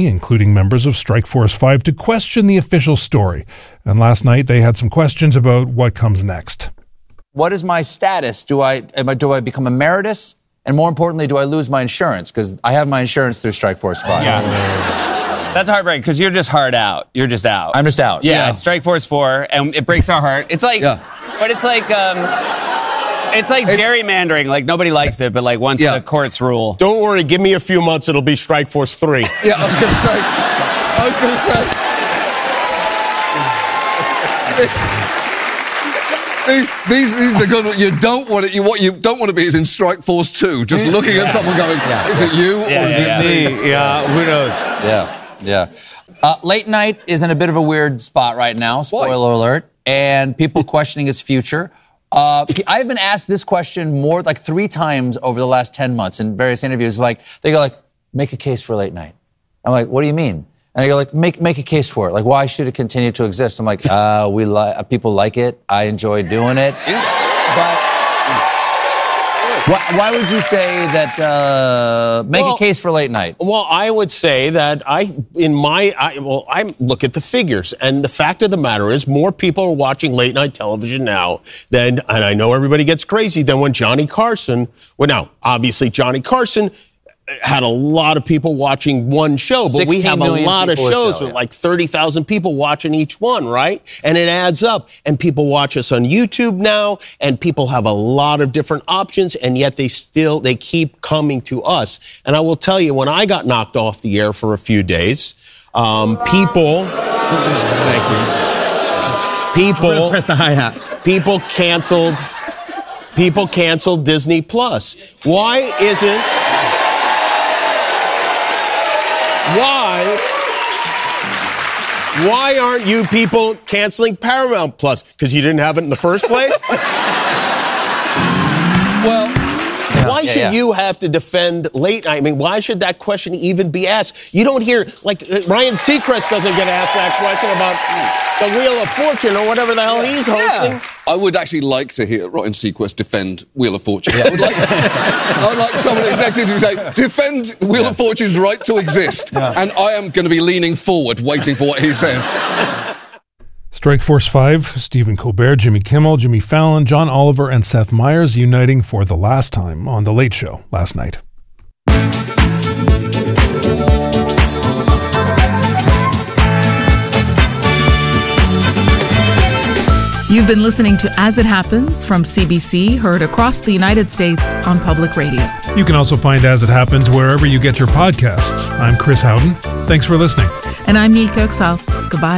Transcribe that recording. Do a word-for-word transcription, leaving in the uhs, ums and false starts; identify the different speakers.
Speaker 1: including members of Strike Force five, to question the official story. And last night they had some questions about what comes next.
Speaker 2: What is my status? Do I, am I do I become emeritus? And more importantly, do I lose my insurance? Because I have my insurance through Strike Force five.
Speaker 3: Yeah. That's heartbreaking because you're just hard out. You're just out.
Speaker 2: I'm just out.
Speaker 3: Yeah,
Speaker 2: yeah.
Speaker 3: It's Strike Force four, and it breaks our heart. It's like, yeah. but it's like, um, it's like it's, gerrymandering. Like nobody likes it, but like once yeah. the courts rule.
Speaker 4: Don't worry, give me a few months, it'll be Strike Force three.
Speaker 5: Yeah, I was going to say. I was going to say. These, these are the good. You don't want it. You what you don't want to be is in Strike Force two, just looking
Speaker 2: yeah.
Speaker 5: at someone going,
Speaker 2: yeah.
Speaker 5: "Is it you
Speaker 2: yeah,
Speaker 5: or is
Speaker 2: yeah,
Speaker 5: it
Speaker 2: yeah.
Speaker 5: me?"
Speaker 4: Yeah, who knows?
Speaker 2: Yeah. Yeah. Uh, late night is in a bit of a weird spot right now, spoiler
Speaker 5: Why?
Speaker 2: alert, and people questioning its future. Uh, I've been asked this question more, like three times over the last ten months in various interviews. Like, they go like, make a case for late night. I'm like, what do you mean? And they go like, make make a case for it. Like, why should it continue to exist? I'm like, uh, we li- people like it. I enjoy doing it.
Speaker 5: Yeah.
Speaker 2: But Why, why would you say that, uh, make well, a case for late night?
Speaker 4: Well, I would say that I, in my, I, well, I look at the figures, and the fact of the matter is more people are watching late night television now than, and I know everybody gets crazy, than when Johnny Carson, well, now, obviously Johnny Carson had a lot of people watching one show, but we have a lot of shows show, with yeah. like thirty thousand people watching each one, right? And it adds up. And people watch us on YouTube now, and people have a lot of different options, and yet they still, they keep coming to us. And I will tell you, when I got knocked off the air for a few days, um, people, thank you, people,
Speaker 3: press the hi-hat.
Speaker 4: People canceled, people canceled Disney Plus. Why isn't... Why, why aren't you people canceling Paramount Plus? Because you didn't have it in the first place? Well, yeah, why yeah, should yeah. you have to defend late night? I mean, why should that question even be asked? You don't hear, like, uh, Ryan Seacrest doesn't get asked that question about the Wheel of Fortune or whatever the hell he's hosting.
Speaker 5: Yeah. I would actually like to hear Ryan Seacrest defend Wheel of Fortune. Yeah. I would like, I would like someone in his next interview to say, defend Wheel yeah. of Fortune's right to exist. Yeah. And I am going to be leaning forward, waiting for what he says.
Speaker 1: Strike Force five, Stephen Colbert, Jimmy Kimmel, Jimmy Fallon, John Oliver, and Seth Meyers uniting for the last time on The Late Show last night.
Speaker 6: You've been listening to As It Happens from C B C, heard across the United States on public radio.
Speaker 1: You can also find As It Happens wherever you get your podcasts. I'm Chris Howden. Thanks for listening.
Speaker 6: And I'm Neil Kirksall. Goodbye.